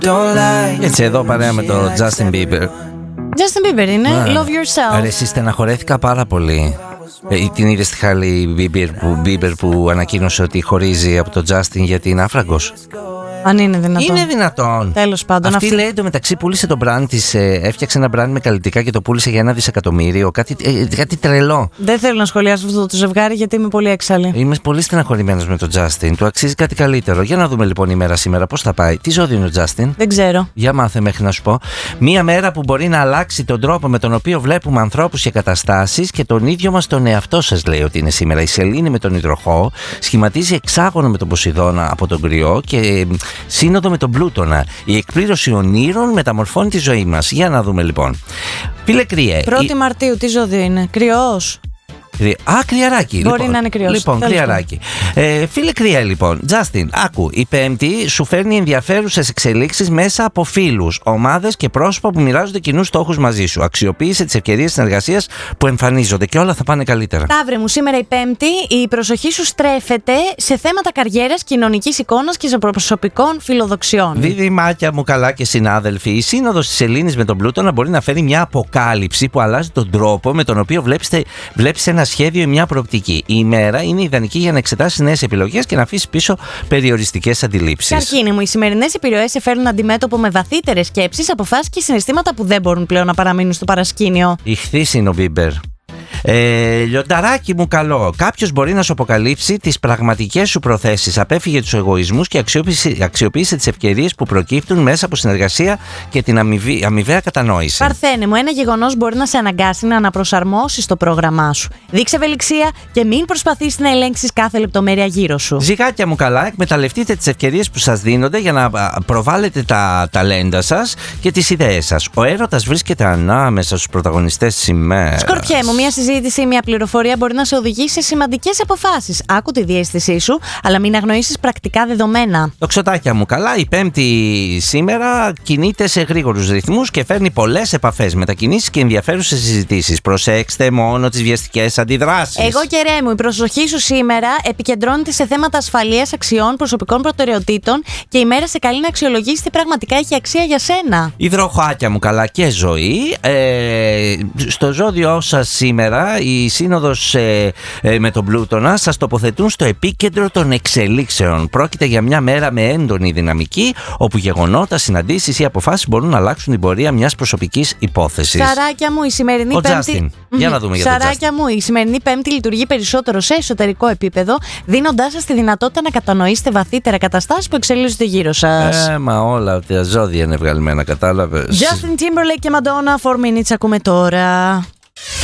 Έτσι εδώ παρέα με το Justin Bieber. Justin Bieber είναι, Love Yourself. Άρα εσύ στεναχωρέθηκα πάρα πολύ. Την είδες τη Χάλη Bieber που ανακοίνωσε ότι χωρίζει από τον Justin γιατί είναι άφραγκος? Αν είναι δυνατόν. Είναι δυνατόν. Τέλος πάντων. Αυτή λέει εντωμεταξύ πούλησε το brand της, έφτιαξε ένα brand με καλλιτικά και το πούλησε για 1 δισεκατομμύριο. Κάτι τρελό. Δεν θέλω να σχολιάσω αυτό το ζευγάρι γιατί είμαι πολύ έξαλλη. Είμαι πολύ στεναχωρημένος με τον Justin. Του αξίζει κάτι καλύτερο. Για να δούμε λοιπόν η μέρα σήμερα πώς θα πάει. Τι ζώδιο είναι ο Justin? Δεν ξέρω. Για μάθε μέχρι να σου πω. Μία μέρα που μπορεί να αλλάξει τον τρόπο με τον οποίο βλέπουμε ανθρώπους και καταστάσεις και τον ίδιο μας τον εαυτό σας, λέει ότι είναι σήμερα. Η Σελήνη με τον Υδροχόο σχηματίζει εξάγωνο με τον Ποσειδώνα από τον Κρυό και σύνοδο με τον Πλούτονα. Η εκπλήρωση ονείρων μεταμορφώνει τη ζωή μας. Για να δούμε λοιπόν. Φίλε Κρυέ. 1η Μαρτίου, τι ζώδιο είναι? Κρυός. Κρυαράκι. Μπορεί να είναι κρυός. Λοιπόν, κρυαράκι. Φίλε Κρυέ, λοιπόν, Justin, άκου. Η Πέμπτη σου φέρνει ενδιαφέρουσες εξελίξεις μέσα από φίλους, ομάδες και πρόσωπα που μοιράζονται κοινούς στόχους μαζί σου. Αξιοποίησε τις ευκαιρίες συνεργασίας που εμφανίζονται και όλα θα πάνε καλύτερα. Ταύρε μου, σήμερα η Πέμπτη, η προσοχή σου στρέφεται σε θέματα καριέρας, κοινωνικής εικόνας και σε προσωπικών φιλοδοξιών. Δίδυμάκια μου καλά και συνάδελφοι, η σύνοδος της Σελήνης με τον Πλούτονα μπορεί να φέρει μια αποκάλυψη που αλλάζει τον τρόπο με τον οποίο βλέπεις ένα σχέδιο ή μια προοπτική. Η ημέρα είναι ιδανική για να εξετάσεις νέες επιλογές και να αφήσεις πίσω περιοριστικές αντιλήψεις. Καρκίνη μου, οι σημερινές επιρροές σε φέρνουν αντιμέτωπο με βαθύτερες σκέψεις, αποφάσεις και συναισθήματα που δεν μπορούν πλέον να παραμείνουν στο παρασκήνιο. Ιχθύς είναι ο Μπίμπερ. Λιονταράκι μου καλό. Κάποιος μπορεί να σου αποκαλύψει τις πραγματικές σου προθέσεις. Απέφυγε τους εγωισμούς και αξιοποίησε τις ευκαιρίες που προκύπτουν μέσα από συνεργασία και την αμοιβαία κατανόηση. Παρθένε μου, ένα γεγονός μπορεί να σε αναγκάσει να αναπροσαρμόσεις το πρόγραμμά σου. Δείξε ευελιξία και μην προσπαθείς να ελέγξεις κάθε λεπτομέρεια γύρω σου. Ζυγάκια μου καλά, εκμεταλλευτείτε τις ευκαιρίες που σας δίνονται για να προβάλλετε τα ταλέντα σας και τις ιδέες σας. Ο έρωτας βρίσκεται ανάμεσα στους πρωταγωνιστές της ημέρας. Σκορπιέ μου, μια συζήτηση ή μια πληροφορία μπορεί να σε οδηγήσει σε σημαντικές αποφάσεις. Άκου τη διαίσθησή σου, αλλά μην αγνοήσεις πρακτικά δεδομένα. Τοξοτάκια μου καλά, η Πέμπτη σήμερα κινείται σε γρήγορους ρυθμούς και φέρνει πολλές επαφές, μετακινήσεις και ενδιαφέρουσες συζητήσεις. Προσέξτε μόνο τις βιαστικές αντιδράσεις. Εγώ και ρε μου, η προσοχή σου σήμερα επικεντρώνεται σε θέματα ασφαλείας, αξιών, προσωπικών προτεραιοτήτων και η μέρα σε καλεί να αξιολογήσει τι πραγματικά έχει αξία για σένα. Υδροχοάκια μου καλά και ζωή. Στο ζώδιό σας σήμερα η σύνοδος με τον Πλούτονα σας τοποθετούν στο επίκεντρο των εξελίξεων. Πρόκειται για μια μέρα με έντονη δυναμική, όπου γεγονότα, συναντήσεις ή αποφάσεις μπορούν να αλλάξουν την πορεία μιας προσωπικής υπόθεσης. Σαράκια μου, η σημερινή Πέμπτη. Για να δούμε για τον Σαράκια μου, η σημερινή Πέμπτη λειτουργεί περισσότερο σε εσωτερικό επίπεδο, δίνοντάς σας τη δυνατότητα να κατανοήσετε βαθύτερα καταστάσεις που εξελίσσονται γύρω σας. Μα όλα τα ζώδια είναι βγαλμένα, κατάλαβες. Justin Timberlake και Madonna, 4 Minutes ακούμε τώρα.